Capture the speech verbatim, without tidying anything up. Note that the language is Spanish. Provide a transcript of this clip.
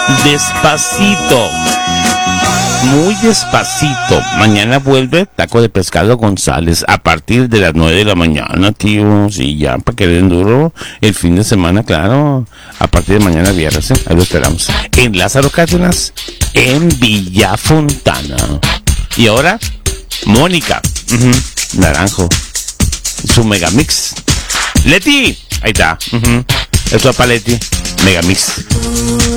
Despacito. Muy despacito. Mañana vuelve Taco de Pescado González a partir de las nueve de la mañana, tío. Sí, ya, para que den duro el fin de semana, claro. A partir de mañana viernes, ¿eh? Ahí lo esperamos. En Lázaro Cárdenas, en Villa Fontana. Y ahora, Mónica. Uh-huh. Naranjo. Su Megamix. Leti. Ahí está. Uh-huh. Eso es para Leti. Megamix.